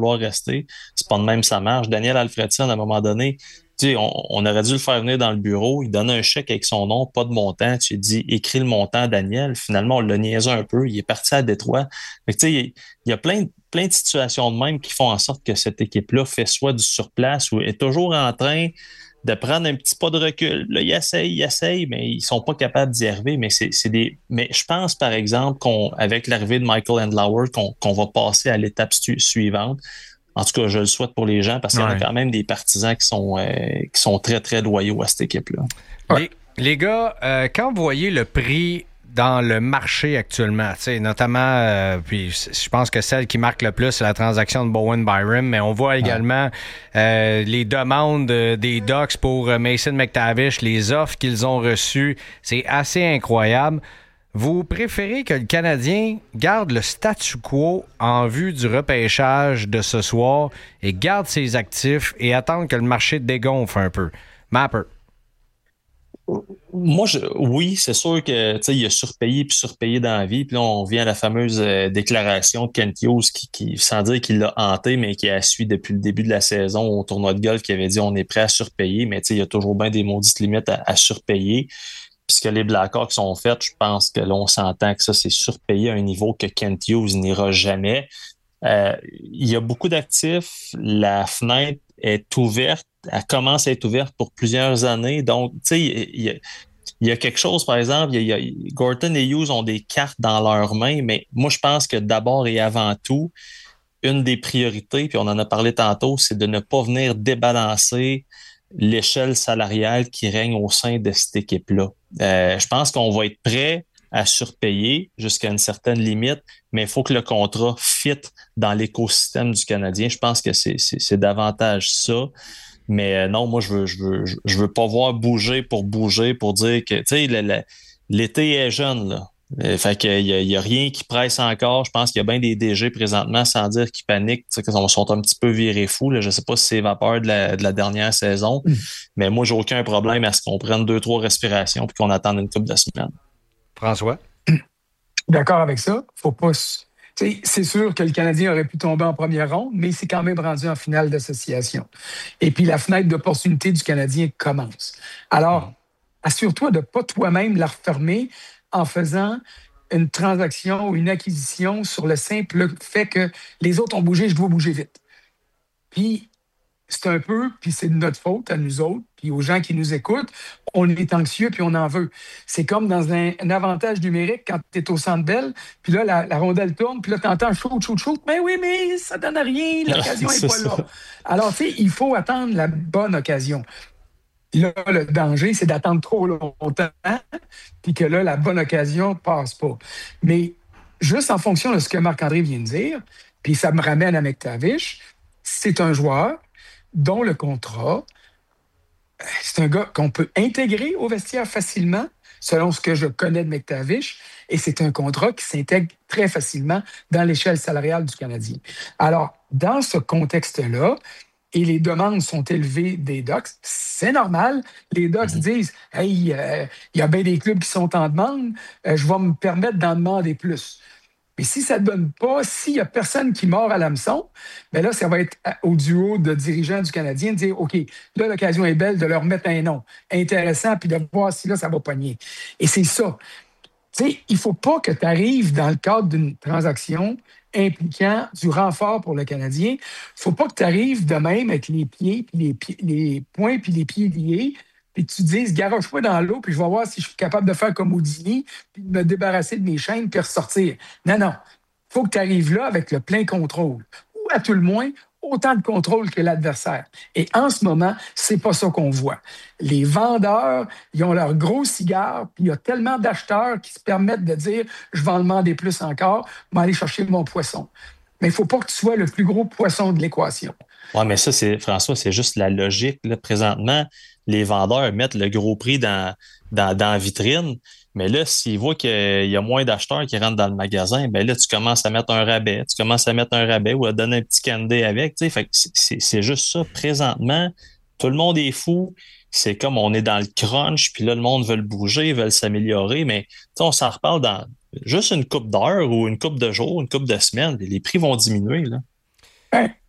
vouloir rester. C'est pas de même ça marche. Daniel Alfredson, à un moment donné, tu sais, on aurait dû le faire venir dans le bureau. Il donnait un chèque avec son nom, pas de montant. Tu lui dis, écris le montant, Daniel. Finalement, on l'a niaisé un peu. Il est parti à Détroit. Fait que, tu sais, il y a plein de situations de même qui font en sorte que cette équipe-là fait soit du surplace ou est toujours en train de prendre un petit pas de recul. Là, ils essayent, mais ils sont pas capables d'y arriver. Mais je pense, par exemple, avec l'arrivée de Michael Andlauer, qu'on va passer à l'étape suivante. En tout cas, je le souhaite pour les gens parce qu'il y en a Ouais. quand même des partisans qui sont très, très loyaux à cette équipe-là. Ouais. Les gars, quand vous voyez le prix dans le marché actuellement, tu sais, notamment, puis je pense que celle qui marque le plus, c'est la transaction de Bowen Byram, mais on voit également les demandes des Ducks pour Mason McTavish, les offres qu'ils ont reçues. C'est assez incroyable. Vous préférez que le Canadien garde le statu quo en vue du repêchage de ce soir et garde ses actifs et attendre que le marché dégonfle un peu? Mapper. Oui, c'est sûr que tu sais, il a surpayé puis surpayé dans la vie. Puis là, on vient à la fameuse déclaration de Kent Hughes sans dire qu'il l'a hanté, mais qui a suivi depuis le début de la saison au tournoi de golf, qui avait dit on est prêt à surpayer, mais tu sais, il y a toujours bien des maudites limites à surpayer. Puis ce que les Blackhawks ont fait, je pense que là, on s'entend que ça, c'est surpayé à un niveau que Kent Hughes n'ira jamais. Il y a beaucoup d'actifs. La fenêtre est ouverte. Elle commence à être ouverte pour plusieurs années. Donc, tu sais, il y a quelque chose, par exemple, Gorton et Hughes ont des cartes dans leurs mains, mais moi, je pense que d'abord et avant tout, une des priorités, puis on en a parlé tantôt, c'est de ne pas venir débalancer l'échelle salariale qui règne au sein de cette équipe-là. Je pense qu'on va être prêt à surpayer jusqu'à une certaine limite, mais il faut que le contrat fit dans l'écosystème du Canadien. Je pense que c'est davantage ça. Mais non, moi, je veux pas voir bouger pour dire que, tu sais, l'été est jeune, là. Fait qu'il y a rien qui presse encore. Je pense qu'il y a bien des DG présentement, sans dire qu'ils paniquent, tu sais, qu'ils sont un petit peu virés fous, là. Je sais pas si c'est vapeur de la dernière saison, mais moi, j'ai aucun problème à ce qu'on prenne 2, 3 respirations puis qu'on attende une couple de semaines. François? D'accord avec ça. Faut pas. Tu sais, c'est sûr que le Canadien aurait pu tomber en première ronde, mais il s'est quand même rendu en finale d'association. Et puis la fenêtre d'opportunité du Canadien commence. Alors, assure-toi de ne pas toi-même la refermer en faisant une transaction ou une acquisition sur le simple fait que les autres ont bougé, je dois bouger vite. Puis c'est un peu, puis c'est de notre faute à nous autres, puis aux gens qui nous écoutent, on est anxieux, puis on en veut. C'est comme dans un avantage numérique quand tu es au centre belle, puis là, la rondelle tourne, puis là, tu entends shoot, shoot, shoot. Mais oui, mais ça donne rien, l'occasion n'est C'est pas ça. là. Alors, tu sais, il faut attendre la bonne occasion. Là, le danger, c'est d'attendre trop longtemps, puis que là, la bonne occasion passe pas. Mais juste en fonction de ce que Marc-André vient de dire, puis ça me ramène à McTavish, c'est un joueur dont le contrat, c'est un gars qu'on peut intégrer au vestiaire facilement, selon ce que je connais de McTavish, et c'est un contrat qui s'intègre très facilement dans l'échelle salariale du Canadien. Alors, dans ce contexte-là, et les demandes sont élevées des Ducks, c'est normal. Les Ducks Mhm. disent hey, il y a bien des clubs qui sont en demande, je vais me permettre d'en demander plus. Mais si ça ne donne pas, s'il n'y a personne qui mord à l'hameçon, bien là, ça va être au duo de dirigeants du Canadien de dire OK, là, l'occasion est belle de leur mettre un nom intéressant puis de voir si là, ça va pogner. Et c'est ça. Tu sais, il ne faut pas que tu arrives dans le cadre d'une transaction impliquant du renfort pour le Canadien. Il ne faut pas que tu arrives de même avec les pieds, puis les poings, puis les pieds liés, puis tu te dises, garoche-moi dans l'eau, puis je vais voir si je suis capable de faire comme Houdini, puis de me débarrasser de mes chaînes, puis ressortir. Non, non. Il faut que tu arrives là avec le plein contrôle. Ou à tout le moins, autant de contrôle que l'adversaire. Et en ce moment, c'est pas ça qu'on voit. Les vendeurs, ils ont leur gros cigare, puis il y a tellement d'acheteurs qui se permettent de dire je vais en demander plus encore, je vais aller chercher mon poisson. Mais il ne faut pas que tu sois le plus gros poisson de l'équation. Ouais, mais ça, François, c'est juste la logique, là. Présentement, les vendeurs mettent le gros prix dans la vitrine. Mais là, s'ils voient qu'il y a moins d'acheteurs qui rentrent dans le magasin, ben là, tu commences à mettre un rabais. Tu commences à mettre un rabais ou à donner un petit candy avec, tu sais. Fait que c'est juste ça. Présentement, tout le monde est fou. C'est comme on est dans le crunch, puis là, le monde veut le bouger, veut s'améliorer. Mais, tu sais, on s'en reparle dans juste une coupe d'heures ou une coupe de jours, une coupe de semaines. Les prix vont diminuer, là. Hein?